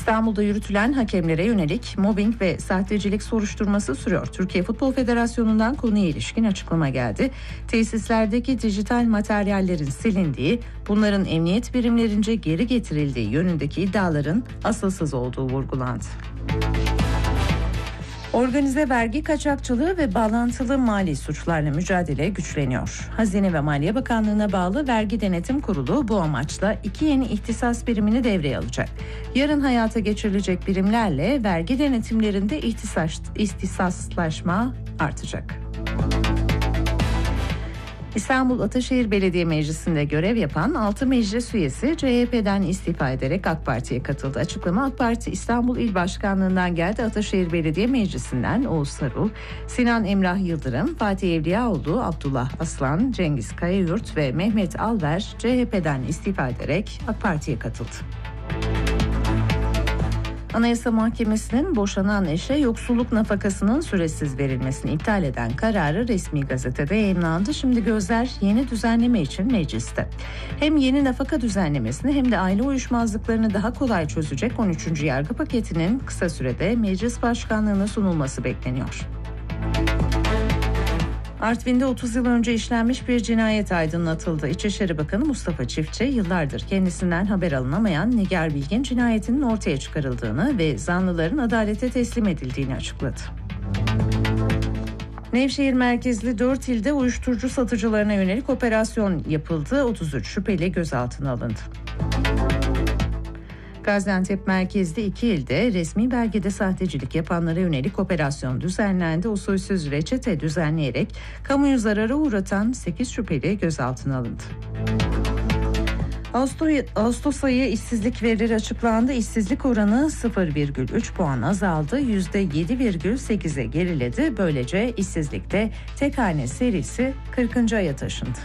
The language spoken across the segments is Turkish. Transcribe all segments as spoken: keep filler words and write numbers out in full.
İstanbul'da yürütülen hakemlere yönelik mobbing ve sahtecilik soruşturması sürüyor. Türkiye Futbol Federasyonu'ndan konuya ilişkin açıklama geldi. Tesislerdeki dijital materyallerin silindiği, bunların emniyet birimlerince geri getirildiği yönündeki iddiaların asılsız olduğu vurgulandı. Organize vergi kaçakçılığı ve bağlantılı mali suçlarla mücadele güçleniyor. Hazine ve Maliye Bakanlığı'na bağlı Vergi Denetim Kurulu bu amaçla iki yeni ihtisas birimini devreye alacak. Yarın hayata geçirilecek birimlerle vergi denetimlerinde ihtisas, ihtisaslaşma artacak. İstanbul Ataşehir Belediye Meclisi'nde görev yapan altı meclis üyesi C H P'den istifa ederek AK Parti'ye katıldı. Açıklama AK Parti İstanbul İl Başkanlığı'ndan geldi. Ataşehir Belediye Meclisi'nden Oğuz Sarul, Sinan Emrah Yıldırım, Fatih Evliyaoğlu, Abdullah Aslan, Cengiz Kayayurt ve Mehmet Alver C H P'den istifa ederek AK Parti'ye katıldı. Anayasa Mahkemesi'nin boşanan eşe yoksulluk nafakasının süresiz verilmesini iptal eden kararı resmi gazetede yayımlandı. Şimdi gözler yeni düzenleme için mecliste. Hem yeni nafaka düzenlemesini hem de aile uyuşmazlıklarını daha kolay çözecek on üçüncü yargı paketinin kısa sürede meclis başkanlığına sunulması bekleniyor. Artvin'de otuz yıl önce işlenmiş bir cinayet aydınlatıldı. İçişleri Bakanı Mustafa Çiftçi yıllardır kendisinden haber alınamayan Nigar Bilgin cinayetinin ortaya çıkarıldığını ve zanlıların adalete teslim edildiğini açıkladı. Nevşehir merkezli dört ilde uyuşturucu satıcılarına yönelik operasyon yapıldı. otuz üç şüpheli gözaltına alındı. Gaziantep merkezli iki ilde resmi belgede sahtecilik yapanlara yönelik operasyon düzenlendi. Usulsüz reçete düzenleyerek kamuyu zarara uğratan sekiz şüpheli gözaltına alındı. Ağustos, Ağustos ayı işsizlik verileri açıklandı. İşsizlik oranı sıfır virgül üç puan azaldı. yüzde yedi virgül sekize geriledi. Böylece işsizlikte tek hane serisi kırkıncı aya taşındı.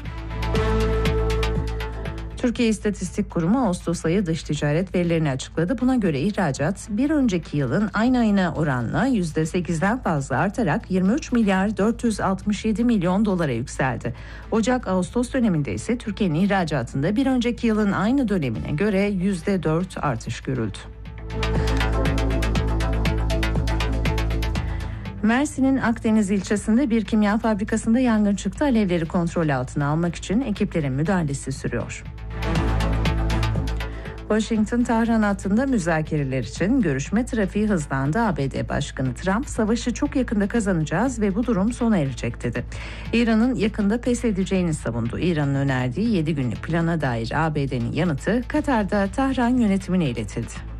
Türkiye İstatistik Kurumu Ağustos ayı dış ticaret verilerini açıkladı. Buna göre ihracat bir önceki yılın aynı ayına oranla yüzde sekizden fazla artarak yirmi üç milyar dört yüz altmış yedi milyon dolara yükseldi. Ocak-Ağustos döneminde ise Türkiye'nin ihracatında bir önceki yılın aynı dönemine göre yüzde dört artış görüldü. Mersin'in Akdeniz ilçesinde bir kimya fabrikasında yangın çıktı. Alevleri kontrol altına almak için ekiplerin müdahalesi sürüyor. Washington-Tahran hattında müzakereler için görüşme trafiği hızlandı. A B D Başkanı Trump, savaşı çok yakında kazanacağız ve bu durum sona erecek dedi. İran'ın yakında pes edeceğini savundu. İran'ın önerdiği yedi günlük plana dair A B D'nin yanıtı Katar'da Tahran yönetimine iletildi.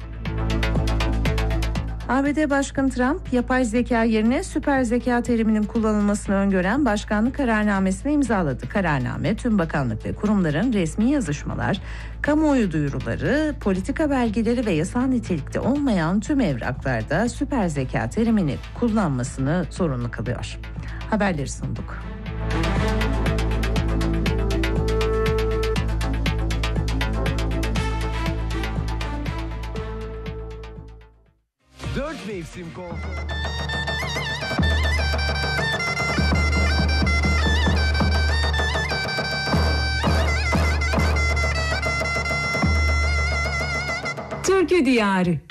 A B D Başkanı Trump, yapay zeka yerine süper zeka teriminin kullanılmasını öngören başkanlık kararnamesini imzaladı. Kararname, tüm bakanlık ve kurumların resmi yazışmalar, kamuoyu duyuruları, politika belgeleri ve yasal nitelikte olmayan tüm evraklarda süper zeka terimini kullanmasını zorunlu kılıyor. Haberleri sunduk. Dört mevsim konfor. Türkü Diyarı.